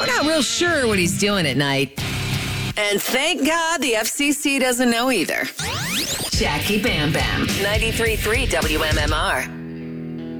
we're not real sure what he's doing at night. And thank God the FCC doesn't know either. Jackie Bam Bam, 93.3 WMMR.